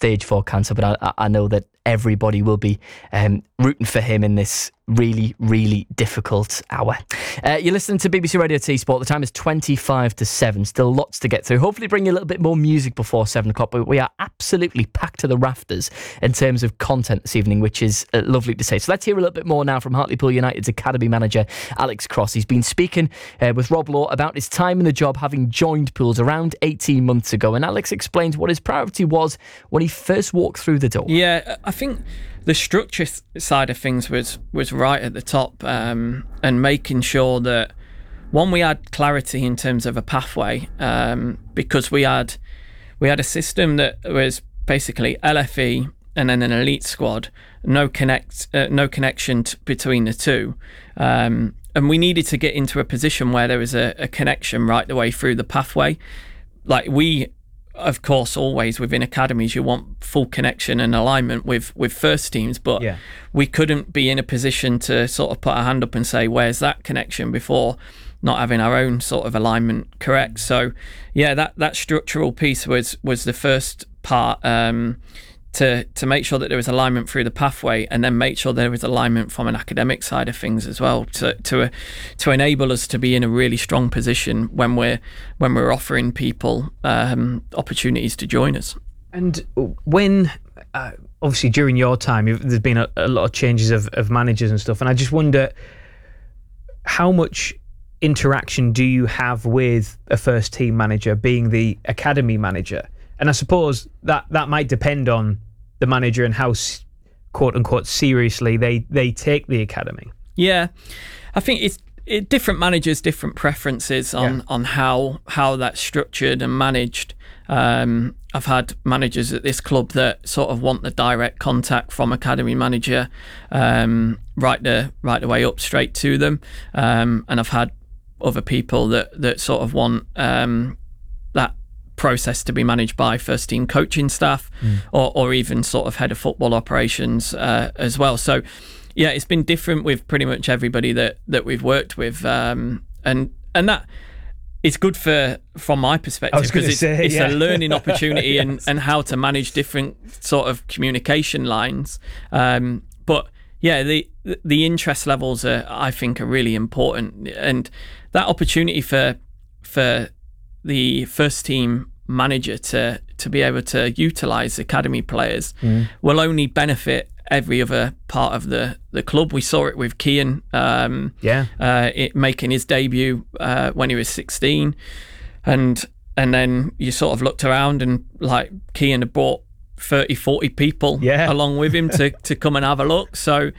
stage 4 cancer, but I know that everybody will be rooting for him in this really, really difficult hour. You're listening to BBC Radio T Sport. The time is 25 to 7. Still lots to get through. Hopefully bring you a little bit more music before 7 o'clock, but we are absolutely packed to the rafters in terms of content this evening, which is lovely to say. So let's hear a little bit more now from Hartlepool United's academy manager, Alex Cross. He's been speaking with Rob Law about his time in the job, having joined Pools around 18 months ago. And Alex explains what his priority was when he first walked through the door. Yeah, I think the structure side of things was right at the top, and making sure that, one, we had clarity in terms of a pathway, because we had a system that was basically LFE and then an elite squad, no connection between the two, and we needed to get into a position where there was a connection right the way through the pathway. Like, we, of course, always within academies, you want full connection and alignment with first teams, but we couldn't be in a position to sort of put our hand up and say, where's that connection, before not having our own sort of alignment correct. So yeah, that structural piece was the first part, to make sure that there was alignment through the pathway, and then make sure there was alignment from an academic side of things as well, to enable us to be in a really strong position when we're offering people opportunities to join us. And when obviously during your time, there's been a lot of changes of managers and stuff, and I just wonder, how much interaction do you have with a first team manager being the academy manager? And I suppose that might depend on the manager and how, quote unquote, seriously they take the academy. Yeah, I think it's different managers, different preferences on how that's structured and managed. I've had managers at this club that sort of want the direct contact from academy manager, right the way up straight to them, and I've had other people that sort of want that process to be managed by first team coaching staff, or even sort of head of football operations as well. So yeah, it's been different with pretty much everybody that we've worked with, and that it's good from my perspective, because it's a learning opportunity and how to manage different sort of communication lines. But yeah, the interest levels I think are really important, and that opportunity for the first team manager to be able to utilise academy players will only benefit every other part of the club. We saw it with Kian, making his debut when he was 16, and then you sort of looked around and like Kian had brought 30-40 people along with him to come and have a look. So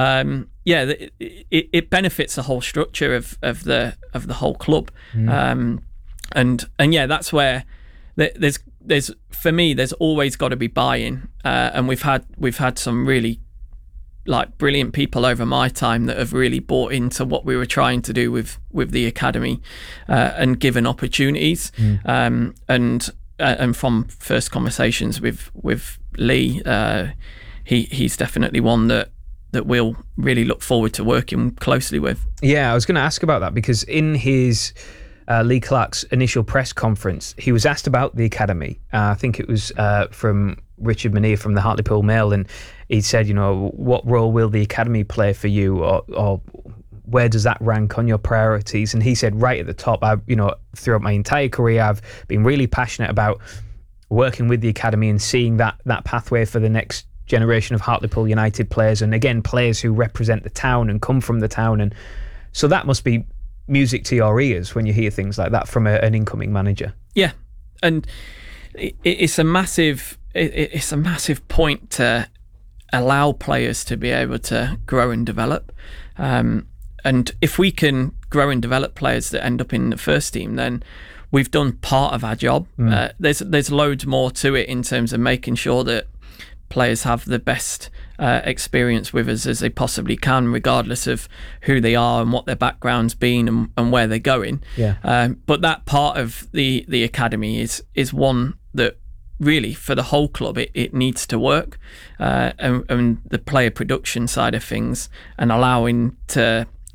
it benefits the whole structure of the whole club, and yeah, that's where there's for me, there's always got to be buy-in, and we've had some really like brilliant people over my time that have really bought into what we were trying to do with the academy, and given opportunities, and from first conversations with Lee, he's definitely one that we'll really look forward to working closely with. Yeah, I was going to ask about that, because in his Lee Clark's initial press conference, he was asked about the academy. I think it was from Richard Manier from the Hartlepool Mail, and he said, what role will the academy play for you, or where does that rank on your priorities? And he said, right at the top. Throughout my entire career, I've been really passionate about working with the academy and seeing that pathway for the next generation of Hartlepool United players, and again, players who represent the town and come from the town. And so that must be music to your ears when you hear things like that from an incoming manager. Yeah, and it's a massive point to allow players to be able to grow and develop, and if we can grow and develop players that end up in the first team, then we've done part of our job. There's loads more to it in terms of making sure that players have the best experience with us as they possibly can, regardless of who they are and what their background's been and where they're going. But that part of the academy is one that really, for the whole club, it needs to work, and the player production side of things, and allowing to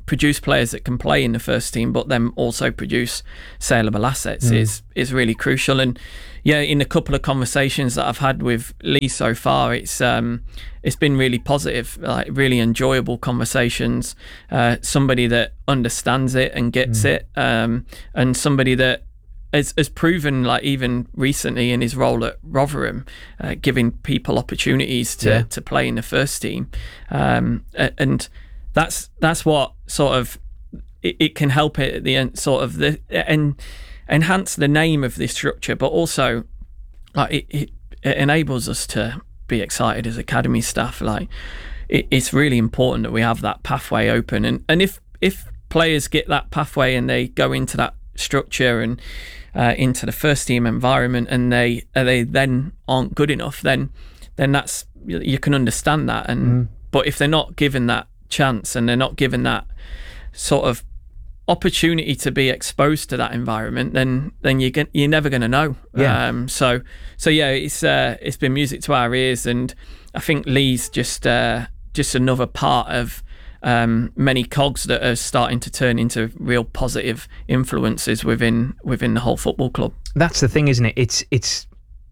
produce players that can play in the first team, but then also produce saleable assets is really crucial. And yeah, in a couple of conversations that I've had with Lee so far, it's been really positive, like really enjoyable conversations. Somebody that understands it and gets it, and somebody that has proven, like even recently in his role at Rotherham, giving people opportunities to play in the first team, and that's what sort of it can help it at the end, sort of enhance the name of this structure, but also like it enables us to be excited as academy staff. Like it's really important that we have that pathway open, and if players get that pathway and they go into that structure and into the first team environment, and they then aren't good enough, then that's, you can understand that. And but if they're not given that chance and they're not given that sort of opportunity to be exposed to that environment, then you're never going to know. So yeah, it's been music to our ears, and I think Lee's just another part of many cogs that are starting to turn into real positive influences within the whole football club. That's the thing, isn't it? It's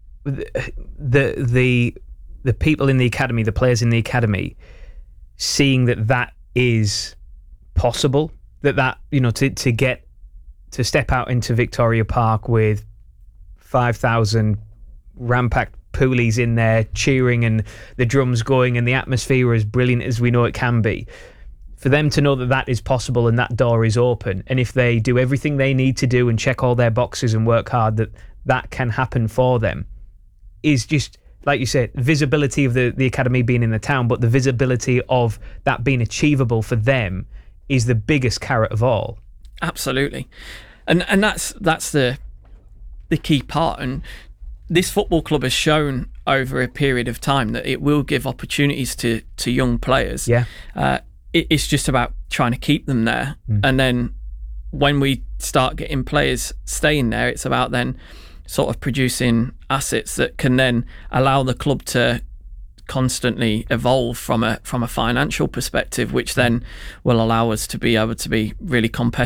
the people in the academy, the players in the academy, seeing that is possible, that you know, to step out into Victoria Park with 5,000 rampacked poolies in there cheering and the drums going and the atmosphere as brilliant as we know it can be. For them to know that is possible and that door is open, and if they do everything they need to do and check all their boxes and work hard, that can happen for them, is just, like you said, visibility of the academy being in the town, but the visibility of that being achievable for them is the biggest carrot of all. Absolutely. And that's the key part. And this football club has shown over a period of time that it will give opportunities to young players. Yeah. It's just about trying to keep them there. And then when we start getting players staying there, it's about then sort of producing assets that can then allow the club to constantly evolve from a financial perspective, which then will allow us to be able to be really competitive